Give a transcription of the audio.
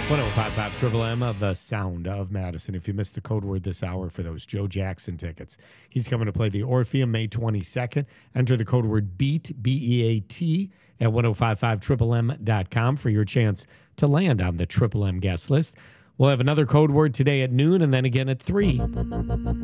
1055 Triple M of the Sound of Madison. If you missed the code word this hour for those Joe Jackson tickets, he's coming to play the Orpheum May 22nd. Enter the code word BEAT, B-E-A-T, at 1055triplem.com for your chance to land on the Triple M guest list. We'll have another code word today at noon and then again at 3.